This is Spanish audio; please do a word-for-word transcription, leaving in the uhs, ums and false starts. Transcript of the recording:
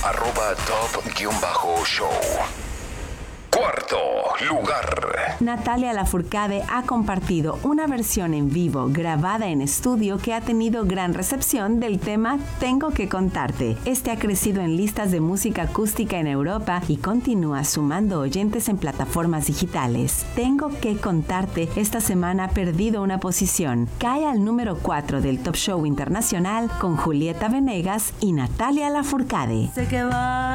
arroba top-show. Cuarto lugar. Natalia Lafourcade ha compartido una versión en vivo grabada en estudio que ha tenido gran recepción del tema Tengo que contarte. Este ha crecido en listas de música acústica en Europa y continúa sumando oyentes en plataformas digitales. Tengo que contarte esta semana ha perdido una posición. Cae al número cuatro del Top Show Internacional con Julieta Venegas y Natalia Lafourcade. Sé que va